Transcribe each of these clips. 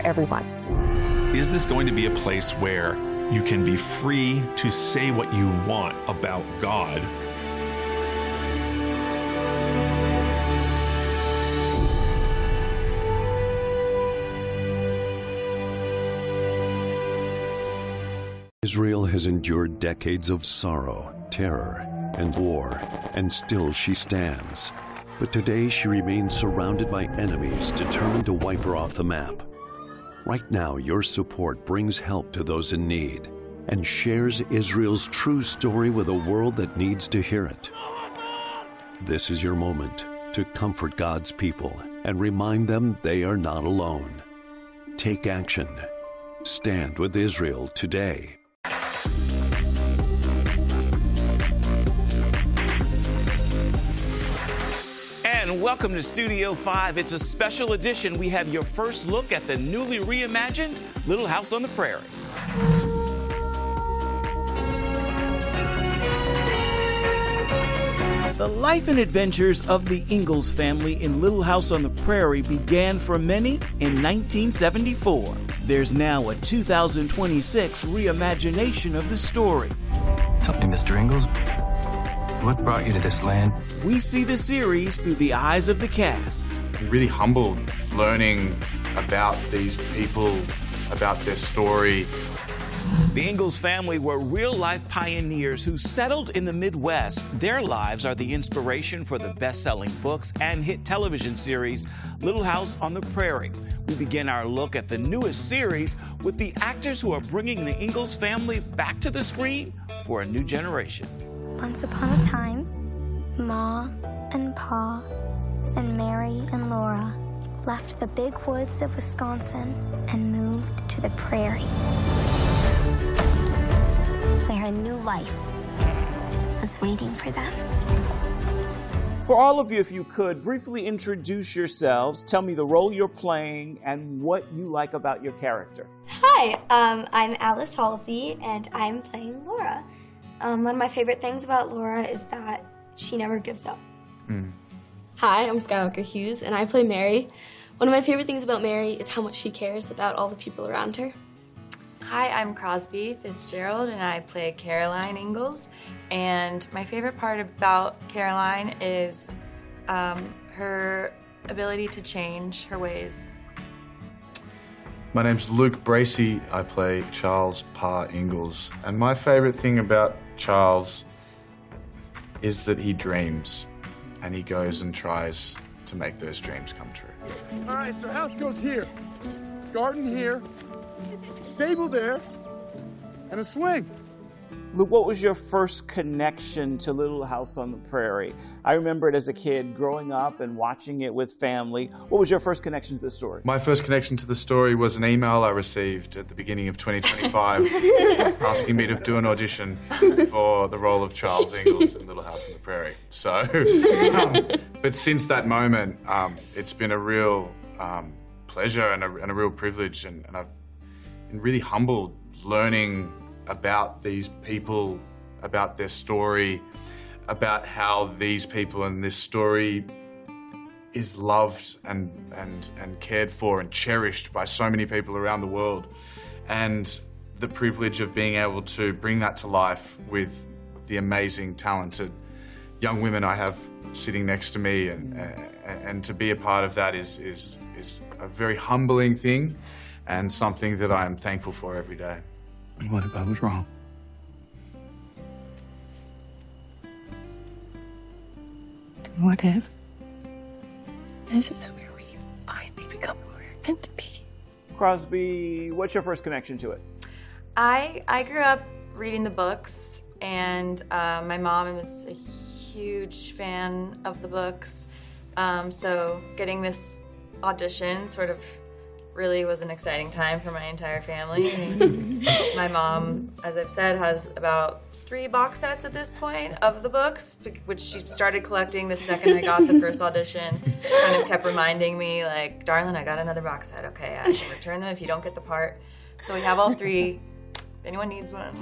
everyone. Is this going to be a place where you can be free to say what you want about God? Israel has endured decades of sorrow, terror, and war, and still she stands. But today she remains surrounded by enemies determined to wipe her off the map. Right now, your support brings help to those in need and shares Israel's true story with a world that needs to hear it. This is your moment to comfort God's people and remind them they are not alone. Take action. Stand with Israel today. And welcome to Studio 5. It's a special edition. We have your first look at the newly reimagined Little House on the Prairie. The life and adventures of the Ingalls family in Little House on the Prairie began for many in 1974. There's now a 2026 reimagination of the story. Tell me, Mr. Ingalls, what brought you to this land? We see the series through the eyes of the cast. I'm really humbled learning about these people, about their story. The Ingalls family were real-life pioneers who settled in the Midwest. Their lives are the inspiration for the best-selling books and hit television series, Little House on the Prairie. We begin our look at the newest series with the actors who are bringing the Ingalls family back to the screen for a new generation. Once upon a time, Ma and Pa and Mary and Laura left the big woods of Wisconsin and moved to the prairie, where a new life was waiting for them. For all of you, if you could, briefly introduce yourselves, tell me the role you're playing and what you like about your character. Hi, I'm Alice Halsey, and I'm playing Laura. One of my favorite things about Laura is that she never gives up. Hi, I'm Skywalker Hughes, and I play Mary. One of my favorite things about Mary is how much she cares about all the people around her. Hi, I'm Crosby Fitzgerald, and I play Caroline Ingalls. And my favorite part about Caroline is her ability to change her ways. My name's Luke Bracey. I play Charles Pa Ingalls. And my favorite thing about Charles is that he dreams, and he goes and tries to make those dreams come true. All right, so house goes here, garden here, stable there, and a swing. Luke, what was your first connection to Little House on the Prairie? I remember it as a kid growing up and watching it with family. What was your first connection to the story? My first connection to the story was an email I received at the beginning of 2025 asking me to do an audition for the role of Charles Ingalls in Little House on the Prairie. So, but since that moment, it's been a real pleasure and a real privilege, and I've been really humbled learning about these people, about their story, about how these people and this story is loved and cared for and cherished by so many people around the world. And the privilege of being able to bring that to life with the amazing, talented young women I have sitting next to me, and to be a part of that is a very humbling thing and something that I am thankful for every day. What if I was wrong? And what if this is where we finally become who we're meant to be? Crosby, what's your first connection to it? I grew up reading the books, and my mom was a huge fan of the books. So getting this audition sort of really was an exciting time for my entire family. My mom, as I've said, has about 3 box sets at this point of the books, which she started collecting the second I got the first audition. Kind of kept reminding me, like, darling, I got another box set. Okay, I can return them if you don't get the part. So we have all 3. If anyone needs one.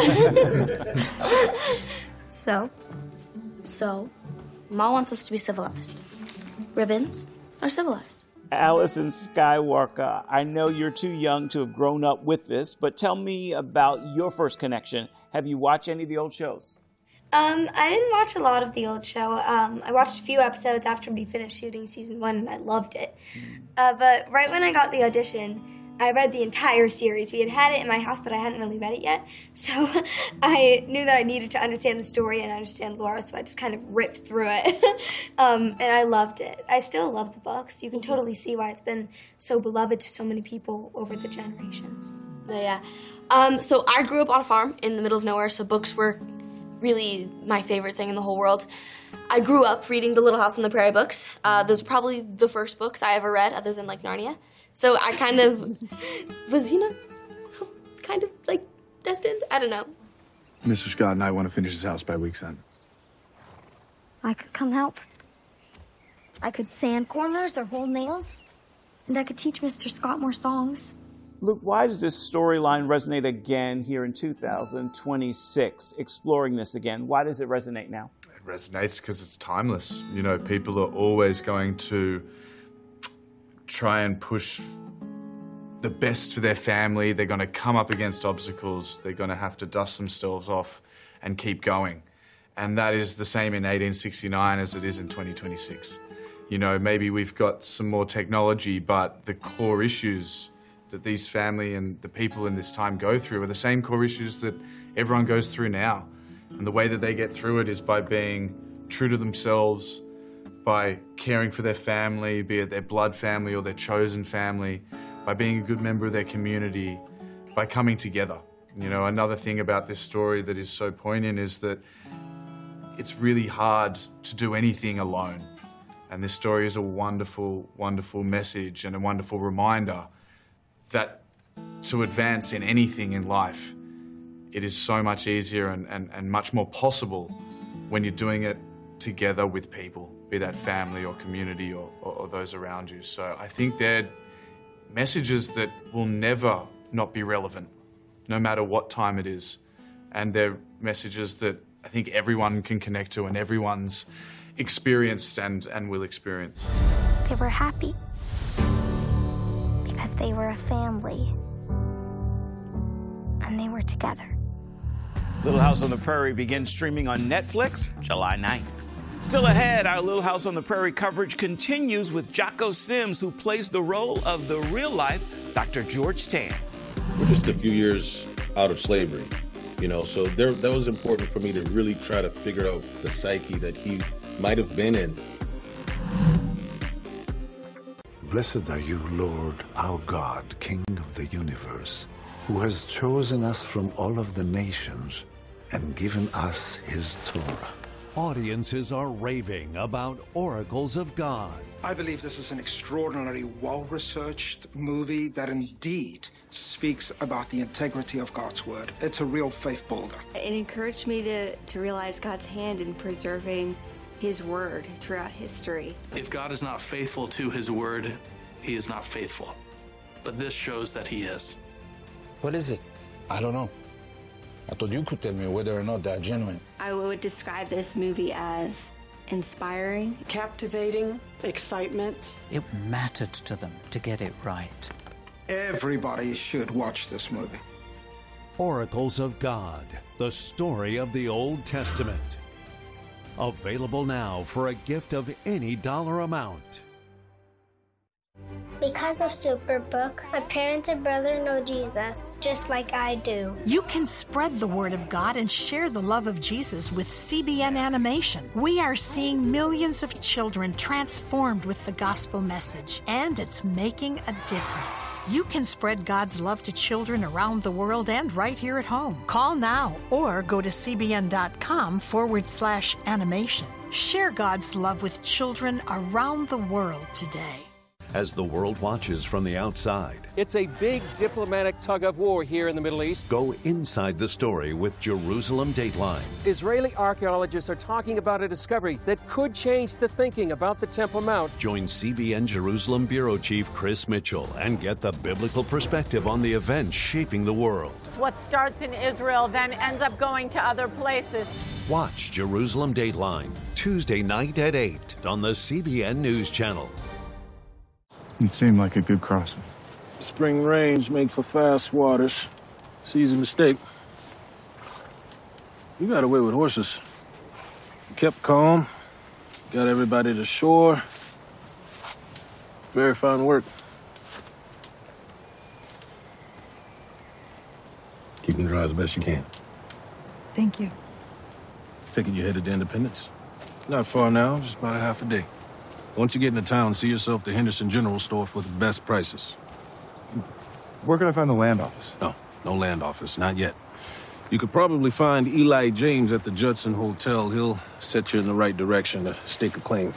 So, Ma wants us to be civilized. Ribbons are civilized. Allison Skywalker, I know you're too young to have grown up with this, but tell me about your first connection. Have you watched any of the old shows? I didn't watch a lot of the old show. I watched a few episodes after we finished shooting season 1, and I loved it. But right when I got the audition, I read the entire series. We had it in my house, but I hadn't really read it yet. So I knew that I needed to understand the story and understand Laura, so I just kind of ripped through it. And I loved it. I still love the books. You can totally see why it's been so beloved to so many people over the generations. Yeah. So I grew up on a farm in the middle of nowhere, so books were really my favorite thing in the whole world. I grew up reading the Little House on the Prairie books. Those are probably the first books I ever read, other than, like, Narnia. So I kind of was, kind of, like, destined. I don't know. Mr. Scott and I want to finish this house by week's end. I could come help. I could sand corners or hold nails. And I could teach Mr. Scott more songs. Luke, why does this storyline resonate again here in 2026, exploring this again? Why does it resonate now? It resonates because it's timeless. People are always going to try and push the best for their family. They're going to come up against obstacles. They're going to have to dust themselves off and keep going. And that is the same in 1869 as it is in 2026. Maybe we've got some more technology, but the core issues that these family and the people in this time go through are the same core issues that everyone goes through now. And the way that they get through it is by being true to themselves, by caring for their family, be it their blood family or their chosen family, by being a good member of their community, by coming together. Another thing about this story that is so poignant is that it's really hard to do anything alone. And this story is a wonderful, wonderful message and a wonderful reminder that to advance in anything in life, it is so much easier and much more possible when you're doing it together with people, be that family or community or those around you. So I think they're messages that will never not be relevant, no matter what time it is. And they're messages that I think everyone can connect to and everyone's experienced and will experience. They were happy because they were a family and they were together. Little House on the Prairie begins streaming on Netflix July 9th. Still ahead, our Little House on the Prairie coverage continues with Jocko Sims, who plays the role of the real-life Dr. George Tan. We're just a few years out of slavery, so that was important for me to really try to figure out the psyche that he might have been in. Blessed are you, Lord, our God, King of the universe, who has chosen us from all of the nations and given us his Torah. Audiences are raving about Oracles of God. I believe this is an extraordinarily well-researched movie that indeed speaks about the integrity of God's word. It's a real faith builder. It encouraged me to realize God's hand in preserving his word throughout history. If God is not faithful to his word, he is not faithful. But this shows that he is. What is it? I don't know. I thought you could tell me whether or not they're genuine. I would describe this movie as inspiring, captivating, excitement. It mattered to them to get it right. Everybody should watch this movie. Oracles of God, the story of the Old Testament. Available now for a gift of any dollar amount. Because of Superbook, my parents and brother know Jesus, just like I do. You can spread the word of God and share the love of Jesus with CBN Animation. We are seeing millions of children transformed with the gospel message, and it's making a difference. You can spread God's love to children around the world and right here at home. Call now or go to cbn.com/animation. Share God's love with children around the world today. As the world watches from the outside, it's a big diplomatic tug-of-war here in the Middle East. Go inside the story with Jerusalem Dateline. Israeli archaeologists are talking about a discovery that could change the thinking about the Temple Mount. Join CBN Jerusalem Bureau Chief Chris Mitchell and get the biblical perspective on the events shaping the world. What starts in Israel then ends up going to other places. Watch Jerusalem Dateline Tuesday night at 8 on the CBN News Channel. It seemed like a good crossing. Spring rains make for fast waters. It's easy mistake. You got away with horses. You kept calm, got everybody to shore. Very fine work. Keep them dry as best you can. Thank you. Taking you headed to Independence? Not far now, just about a half a day. Once you get into town, see yourself the Henderson General Store for the best prices. Where can I find the land office? No land office, not yet. You could probably find Eli James at the Judson Hotel. He'll set you in the right direction to stake a claim.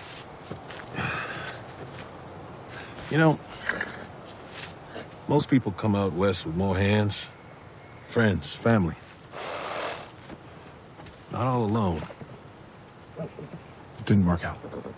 You know, most people come out west with more hands, friends, family. Not all alone. It didn't work out.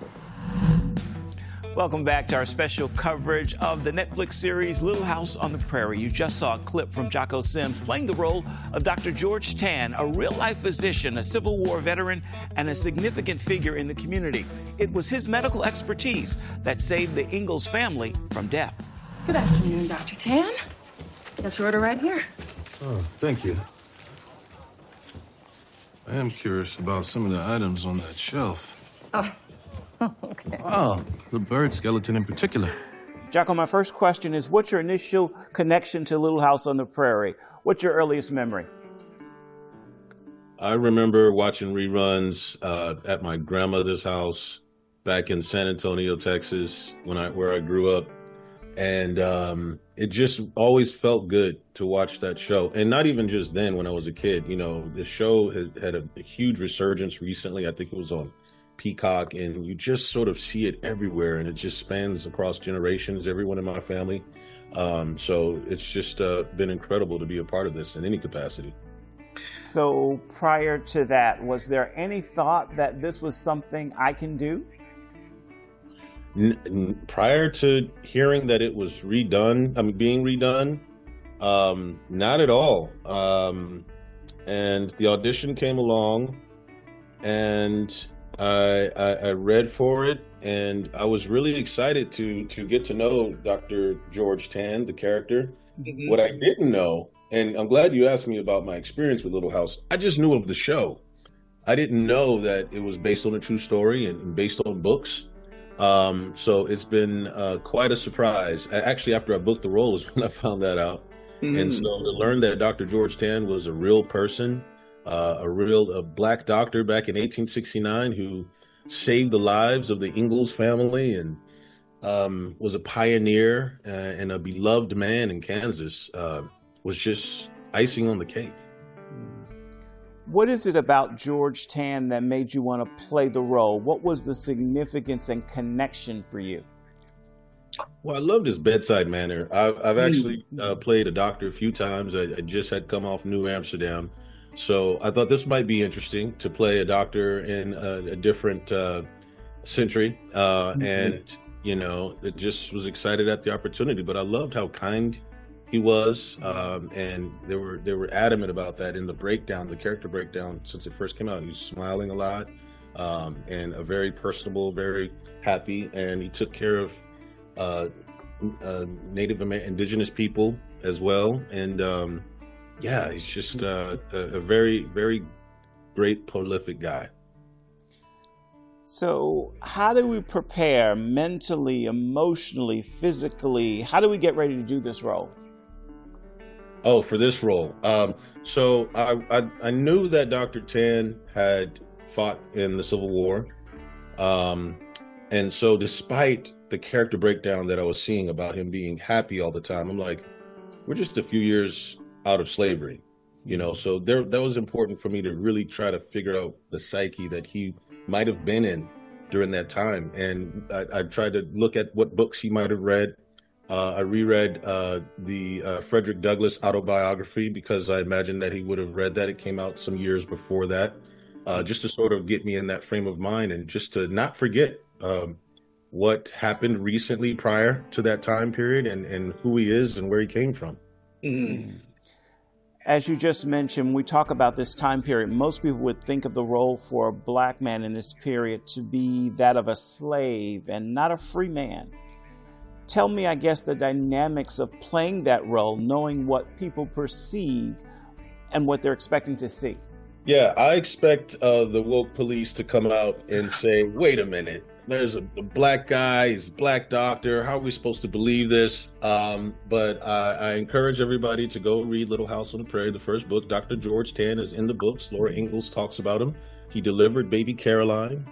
Welcome back to our special coverage of the Netflix series Little House on the Prairie. You just saw a clip from Jocko Sims playing the role of Dr. George Tan, a real-life physician, a Civil War veteran, and a significant figure in the community. It was his medical expertise that saved the Ingalls family from death. Good afternoon, Dr. Tan. That's your order right here. Oh, thank you. I am curious about some of the items on that shelf. Oh, okay. Wow, the bird skeleton in particular. Jocko, my first question is, what's your initial connection to Little House on the Prairie? What's your earliest memory? I remember watching reruns at my grandmother's house back in San Antonio, Texas, where I grew up. And it just always felt good to watch that show. And not even just then when I was a kid. You know, the show had a huge resurgence recently. I think it was on Peacock, and you just sort of see it everywhere, and it just spans across generations, everyone in my family. So it's just been incredible to be a part of this in any capacity. So prior to that, was there any thought that this was something I can do? Prior to hearing that it was being redone, not at all. And the audition came along, and I read for it, and I was really excited to get to know Dr. George Tan, the character. Mm-hmm. What I didn't know, and I'm glad you asked me about my experience with Little House, I just knew of the show. I didn't know that it was based on a true story and based on books. So it's been quite a surprise. Actually, after I booked the role is when I found that out. Mm-hmm. And so to learn that Dr. George Tan was a real person, a black doctor back in 1869 who saved the lives of the Ingalls family and was a pioneer and a beloved man in Kansas, was just icing on the cake. What is it about George Tan that made you want to play the role? What was the significance and connection for you? Well, I loved his bedside manner. I've actually played a doctor a few times. I just had come off New Amsterdam. So I thought this might be interesting to play a doctor in a different century. And, you know, it just was excited at the opportunity. But I loved how kind he was. And they were adamant about that in the breakdown, the character breakdown, since it first came out. He was smiling a lot and a very personable, very happy. And he took care of indigenous people as well. And yeah, he's just a very, very great, prolific guy. So how do we prepare mentally, emotionally, physically? How do we get ready to do this role? Oh, for this role. So I knew that Dr. Tan had fought in the Civil War. And so despite the character breakdown that I was seeing about him being happy all the time, I'm like, we're just a few years out of slavery, you know, so that was important for me to really try to figure out the psyche that he might have been in during that time. And I tried to look at what books he might have read. I reread the Frederick Douglass autobiography because I imagined that he would have read that. It came out some years before that, just to sort of get me in that frame of mind and just to not forget what happened recently prior to that time period and who he is and where he came from. Mm-hmm. As you just mentioned, when we talk about this time period, most people would think of the role for a black man in this period to be that of a slave and not a free man. Tell me, I guess, the dynamics of playing that role, knowing what people perceive and what they're expecting to see. Yeah, I expect the woke police to come out and say, wait a minute, there's a black guy, he's a black doctor, how are we supposed to believe this? But I encourage everybody to go read Little House on the Prairie, the first book. Dr. George Tan is in the books. Laura Ingalls talks about him. He delivered baby Caroline.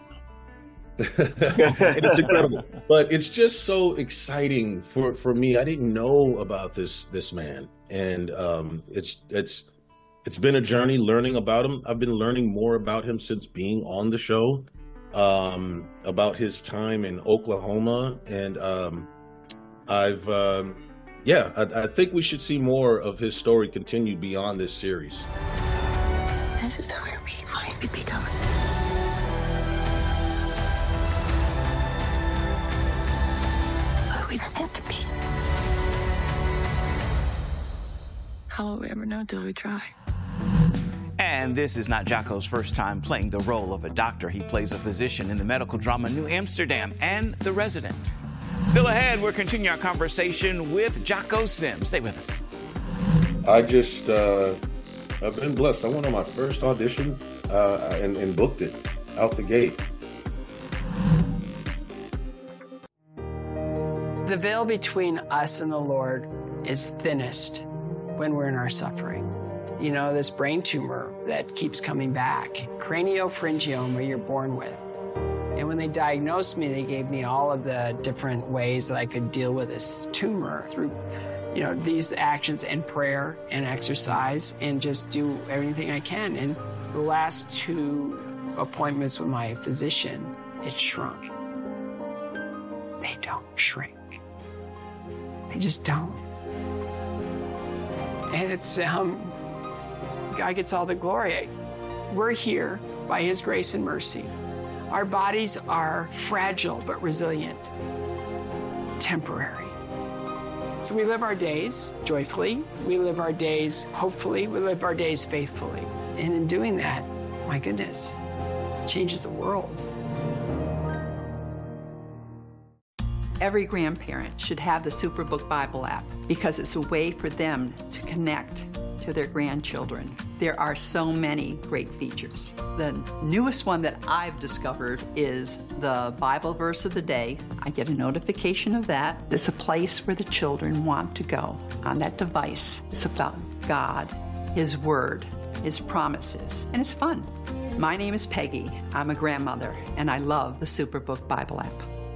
It's incredible. But it's just so exciting for me. I didn't know about this man. And it's been a journey learning about him. I've been learning more about him since being on the show, about his time in Oklahoma. And I think we should see more of his story continue beyond this series. This is where we finally become. What we meant to be. How will we ever know till we try? And this is not Jocko's first time playing the role of a doctor. He plays a physician in the medical drama New Amsterdam and The Resident. Still ahead, we'll continue our conversation with Jocko Sims. Stay with us. I've been blessed. I went on my first audition and booked it out the gate. The veil between us and the Lord is thinnest when we're in our suffering. You know, this brain tumor that keeps coming back, craniopharyngioma you're born with. And when they diagnosed me, they gave me all of the different ways that I could deal with this tumor through, you know, these actions and prayer and exercise and just do everything I can. And the last 2 appointments with my physician, it shrunk. They don't shrink. They just don't. And it's, God gets all the glory. We're here by His grace and mercy. Our bodies are fragile but resilient, temporary. So we live our days joyfully, we live our days hopefully, we live our days faithfully. And in doing that, my goodness, it changes the world. Every grandparent should have the Superbook Bible app because it's a way for them to connect to their grandchildren. There are so many great features. The newest one that I've discovered is the Bible verse of the day. I get a notification of that. It's a place where the children want to go on that device. It's about God, His Word, His promises, and it's fun. My name is Peggy. I'm a grandmother, and I love the Superbook Bible app.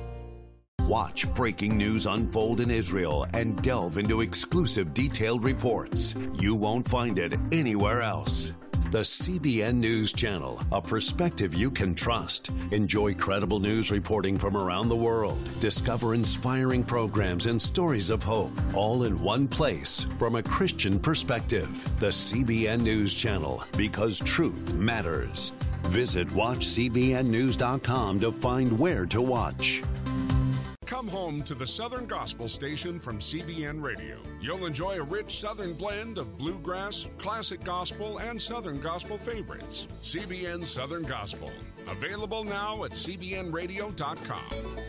Watch breaking news unfold in Israel and delve into exclusive detailed reports. You won't find it anywhere else. The CBN News Channel, a perspective you can trust. Enjoy credible news reporting from around the world. Discover inspiring programs and stories of hope, all in one place from a Christian perspective. The CBN News Channel, because truth matters. Visit WatchCBNNews.com to find where to watch. Come home to the Southern Gospel Station from CBN Radio. You'll enjoy a rich Southern blend of bluegrass, classic gospel, and Southern gospel favorites. CBN Southern Gospel. Available now at cbnradio.com.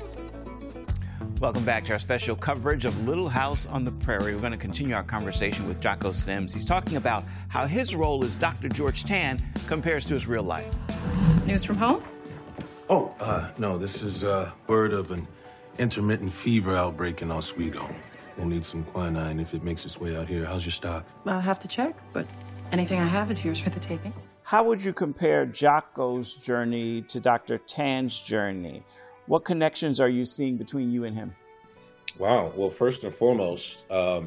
Welcome back to our special coverage of Little House on the Prairie. We're going to continue our conversation with Jocko Sims. He's talking about how his role as Dr. George Tan compares to his real life. News from home? No, this is word of an intermittent fever outbreak in Oswego. We'll need some quinine if it makes its way out here. How's your stock? I'll have to check, but anything I have is yours for the taking. How would you compare Jocko's journey to Dr. Tan's journey? What connections are you seeing between you and him? Wow. Well, first and foremost,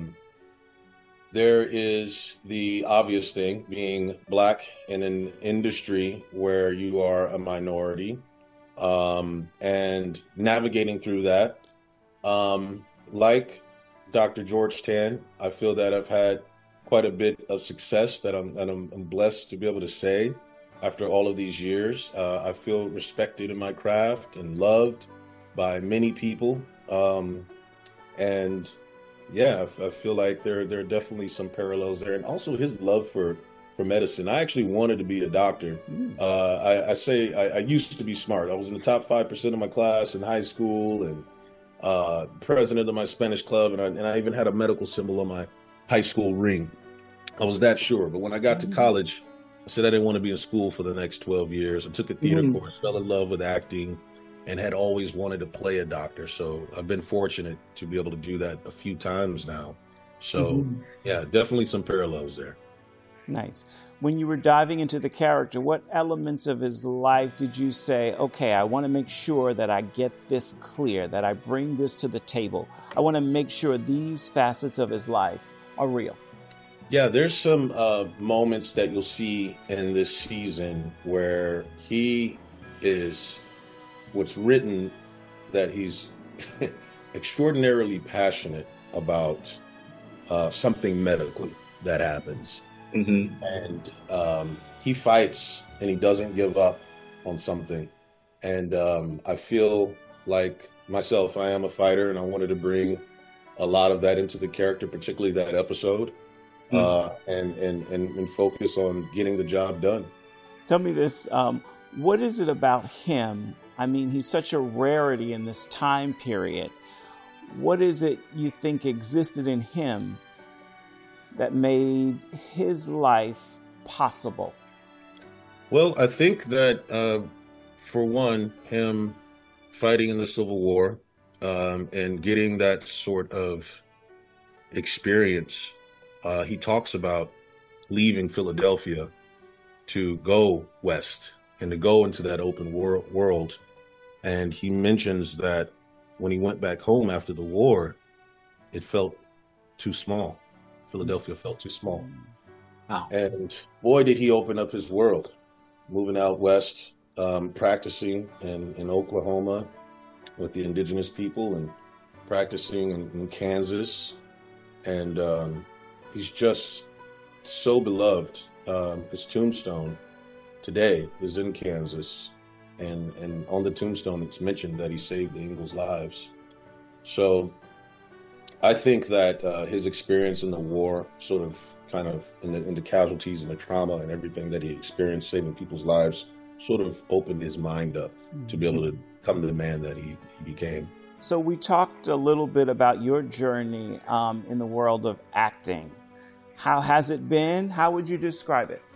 there is the obvious thing, being Black in an industry where you are a minority. And navigating through that, like Dr. George Tan, I feel that I've had quite a bit of success that I'm blessed to be able to say after all of these years. I feel respected in my craft and loved by many people. And yeah, I feel like there are definitely some parallels there. And also his love for medicine. I actually wanted to be a doctor. I used to be smart. I was in the top 5% of my class in high school, and president of my Spanish club, and I even had a medical symbol on my high school ring. I was that sure. But when I got to college, I said I didn't want to be in school for the next 12 years. I took a theater course, fell in love with acting, and had always wanted to play a doctor. So I've been fortunate to be able to do that a few times now. So yeah, definitely some parallels there. Nice. When you were diving into the character, what elements of his life did you say, okay, I want to make sure that I get this clear, that I bring this to the table. I want to make sure these facets of his life are real? Yeah, there's some moments that you'll see in this season where he is, what's written, that he's extraordinarily passionate about something medically that happens. And he fights and he doesn't give up on something. And I feel like myself, I am a fighter, and I wanted to bring a lot of that into the character, particularly that episode, and focus on getting the job done. Tell me this, what is it about him? I mean, he's such a rarity in this time period. What is it you think existed in him that made his life possible? Well, I think that, for one, him fighting in the Civil War and getting that sort of experience, he talks about leaving Philadelphia to go west and to go into that open world. And he mentions that when he went back home after the war, it felt too small. Philadelphia felt too small. Wow. And boy, did he open up his world, moving out west, practicing in Oklahoma with the indigenous people, and practicing in Kansas. And he's just so beloved. His tombstone today is in Kansas. And on the tombstone, it's mentioned that he saved the Ingalls' lives. So I think that his experience in the war, sort of kind of in the casualties and the trauma and everything that he experienced saving people's lives, sort of opened his mind up to be able to become the man that he became. So we talked a little bit about your journey in the world of acting. How has it been? How would you describe it?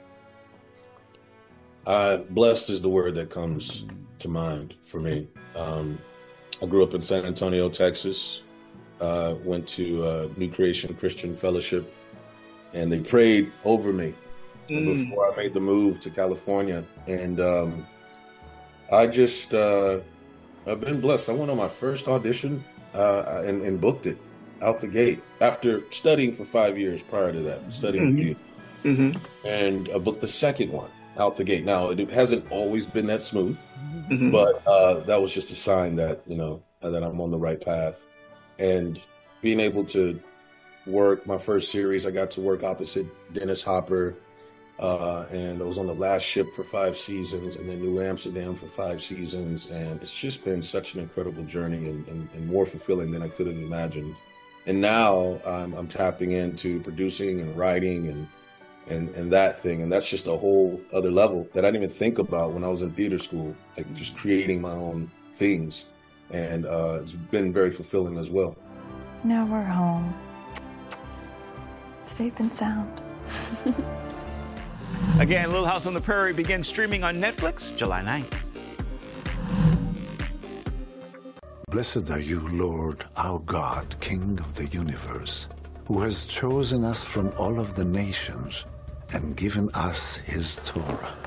Blessed is the word that comes to mind for me. I grew up in San Antonio, Texas. Went to New Creation Christian Fellowship, and they prayed over me before I made the move to California. And I just, I've been blessed. I went on my first audition and booked it out the gate after studying for 5 years prior to that, studying theater. And I booked the second one out the gate. Now, it hasn't always been that smooth, but that was just a sign that, you know, that I'm on the right path. And being able to work my first series, I got to work opposite Dennis Hopper, and I was on The Last Ship for 5 seasons, and then New Amsterdam for 5 seasons. And it's just been such an incredible journey and more fulfilling than I could have imagined. And now I'm tapping into producing and writing and that thing. And that's just a whole other level that I didn't even think about when I was in theater school, like just creating my own things. And it's been very fulfilling as well. Now we're home. Safe and sound. Again, Little House on the Prairie begins streaming on Netflix July 9th. Blessed are you, Lord, our God, King of the universe, who has chosen us from all of the nations and given us his Torah.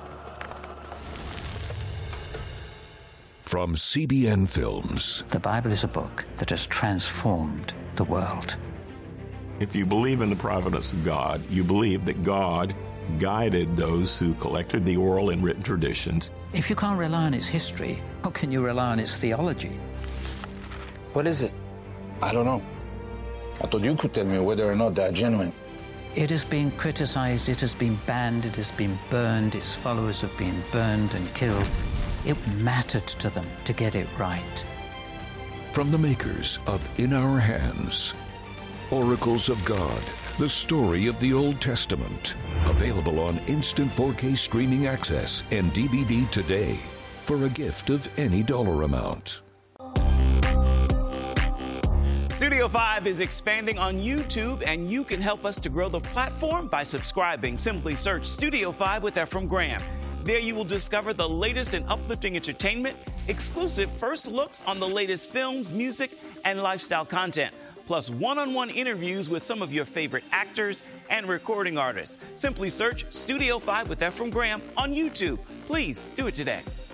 From CBN Films. The Bible is a book that has transformed the world. If you believe in the providence of God, you believe that God guided those who collected the oral and written traditions. If you can't rely on its history, how can you rely on its theology? What is it? I don't know. I thought you could tell me whether or not they're genuine. It has been criticized, it has been banned, it has been burned, its followers have been burned and killed. It mattered to them to get it right. From the makers of In Our Hands, Oracles of God, the story of the Old Testament. Available on instant 4K streaming access and DVD today for a gift of any dollar amount. Studio 5 is expanding on YouTube, and you can help us to grow the platform by subscribing. Simply search Studio 5 with Efrem Graham. There you will discover the latest in uplifting entertainment, exclusive first looks on the latest films, music, and lifestyle content, plus one-on-one interviews with some of your favorite actors and recording artists. Simply search Studio 5 with Efrem Graham on YouTube. Please do it today.